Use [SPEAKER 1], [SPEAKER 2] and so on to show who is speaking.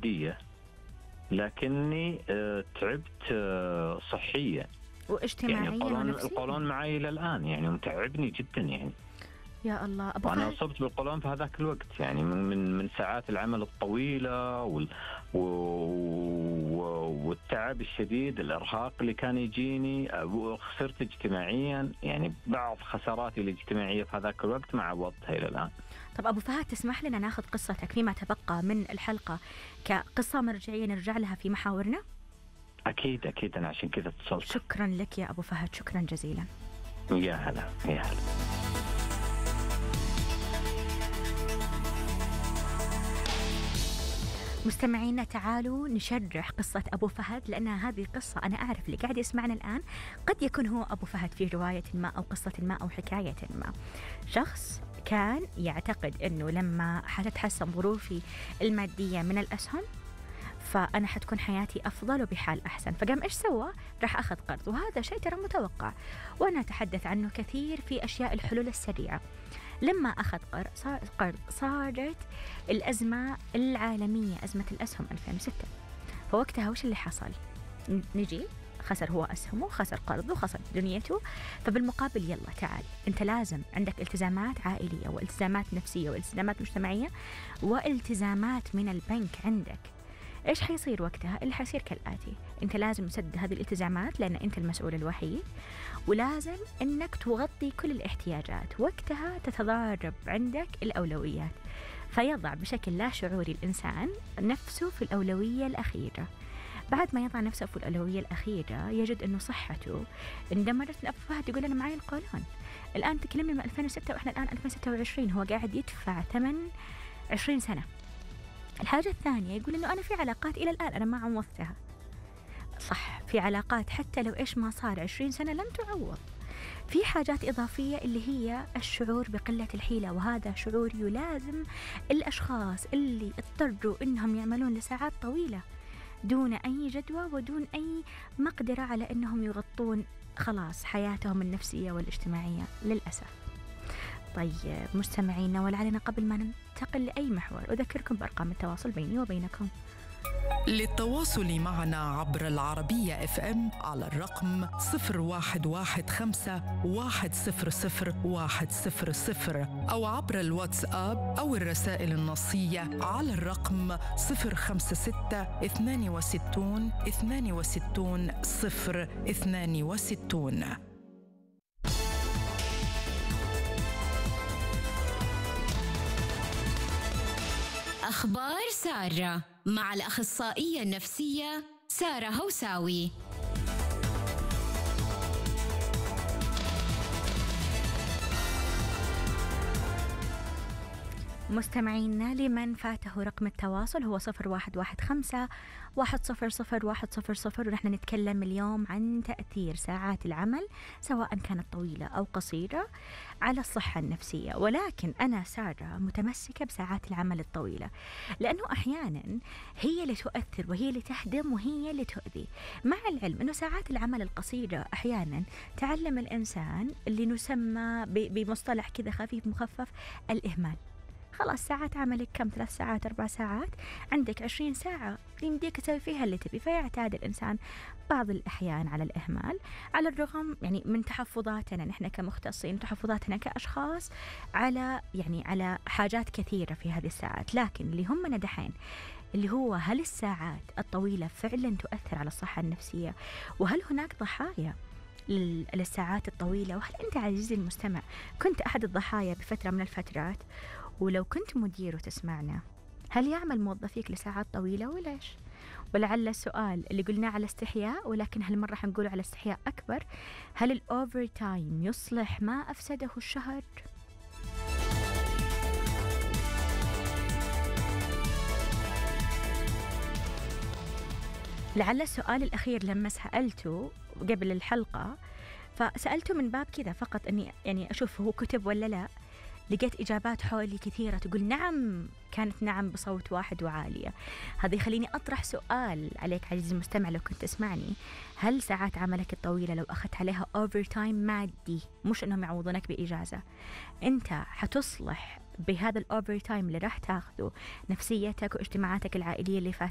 [SPEAKER 1] مادية، لكني تعبت صحيا، يعني
[SPEAKER 2] واجتماعيا ونفسيا.
[SPEAKER 1] القولون معي إلى الآن، يعني متعبني جدا يعني.
[SPEAKER 2] يا الله أبو
[SPEAKER 1] وأنا
[SPEAKER 2] فهد.
[SPEAKER 1] أصبت بالقولون في هذاك الوقت، يعني من ساعات العمل الطويلة والتعب الشديد، الإرهاق اللي كان يجيني، خسرت اجتماعيا، يعني بعض خساراتي الاجتماعية في هذاك الوقت ما عوضتها إلى الآن.
[SPEAKER 2] طب أبو فهد، تسمح لنا ناخذ قصتك فيما تبقى من الحلقة كقصة مرجعية نرجع لها في محاورنا؟
[SPEAKER 1] أكيد أكيد، أنا عشان كذا اتصلت.
[SPEAKER 2] شكرا لك يا أبو فهد، شكرا جزيلا.
[SPEAKER 1] يا هلا يا هلا.
[SPEAKER 2] مستمعينا، تعالوا نشرح قصة أبو فهد، لأن هذه قصة أنا أعرف اللي قاعد يسمعنا الآن قد يكون هو أبو فهد في رواية ما أو قصة ما أو حكاية ما. شخص كان يعتقد أنه لما حتتحسن ظروفي المادية من الأسهم فأنا حتكون حياتي أفضل وبحال أحسن، فقام إيش سوى؟ راح أخذ قرض، وهذا شيء ترى متوقع، وأنا أتحدث عنه كثير في أشياء الحلول السريعة. لما أخذ قرض صارت الأزمة العالمية، أزمة الأسهم 2006. فوقتها وش اللي حصل؟ نجي خسر هو أسهمه، خسر قرضه، خسر دنيته. فبالمقابل يلا تعال، أنت لازم عندك التزامات عائلية والتزامات نفسية والتزامات مجتمعية والتزامات من البنك عندك. إيش حيصير وقتها؟ اللي حيصير كالآتي: أنت لازم تسد هذه الالتزامات لأن أنت المسؤول الوحيد، ولازم أنك تغطي كل الاحتياجات. وقتها تتضارب عندك الأولويات، فيضع بشكل لا شعوري الإنسان نفسه في الأولوية الأخيرة. بعد ما يضع نفسه في الأولوية الأخيرة يجد أنه صحته اندمرت. أبو فهد يقول أنا معي القولون. الآن تكلمنا من 2006 وإحنا الآن 2026، هو قاعد يدفع ثمن 20 سنة. الحاجة الثانية يقول إنه أنا في علاقات إلى الآن أنا ما عوضتها. صح، في علاقات حتى لو إيش ما صار 20 سنة لن تعوض. في حاجات إضافية اللي هي الشعور بقلة الحيلة، وهذا شعور يلازم الأشخاص اللي اضطروا إنهم يعملون لساعات طويلة دون أي جدوى ودون أي مقدرة على إنهم يغطون خلاص حياتهم النفسية والاجتماعية للأسف. طيب مستمعينا، ولعلنا قبل ما ننتقل لأي محور أذكركم بأرقام التواصل بيني وبينكم.
[SPEAKER 3] للتواصل معنا عبر العربية FM على الرقم 0115-100-100 أو عبر الواتساب أو الرسائل النصية على الرقم 056-62-62-062.
[SPEAKER 4] أخبار سارة مع الأخصائية النفسية سارة هوساوي.
[SPEAKER 2] مستمعينا، لمن فاته رقم التواصل هو 0115-100-100، ونحن نتكلم اليوم عن تأثير ساعات العمل سواء كانت طويلة أو قصيرة على الصحة النفسية. ولكن أنا سارة متمسكة بساعات العمل الطويلة، لأنه أحيانا هي اللي تؤثر وهي اللي تهدم وهي اللي تؤذي، مع العلم أنه ساعات العمل القصيرة أحيانا تعلم الإنسان اللي نسمى بمصطلح كذا خفيف مخفف الإهمال. خلاص ساعات عملك كم؟ 3 ساعات 4 ساعات، عندك 20 ساعة يمديك تسوي فيها اللي تبي. فيعتاد الإنسان بعض الأحيان على الإهمال، على الرغم يعني من تحفظاتنا نحن كمختصين، تحفظاتنا كأشخاص على على حاجات كثيرة في هذه الساعات. لكن اللي همنا دحين اللي هو هل الساعات الطويلة فعلا تؤثر على الصحة النفسية؟ وهل هناك ضحايا للساعات الطويلة؟ وهل أنت عزيزي المستمع كنت أحد الضحايا بفترة من الفترات؟ ولو كنت مدير وتسمعنا، هل يعمل موظفيك لساعات طويلة وليش؟ ولعل السؤال اللي قلناه على استحياء، ولكن هالمرة حنقوله على استحياء أكبر: هل الأوفر تايم يصلح ما أفسده الشهر؟ لعل السؤال الأخير لما سألته قبل الحلقة، فسألته من باب كذا فقط أني أشوف هو كتب ولا لا. لقيت إجابات حولي كثيرة تقول نعم، كانت نعم بصوت واحد وعالية. هذا يخليني أطرح سؤال عليك عزيزي المستمع لو كنت تسمعني: هل ساعات عملك الطويلة لو أخذت عليها أوفر تايم مادي، مش أنهم يعوضونك بإجازة، أنت حتصلح بهذا الأوفر تايم اللي راح تاخذه نفسيتك واجتماعاتك العائلية اللي فاتت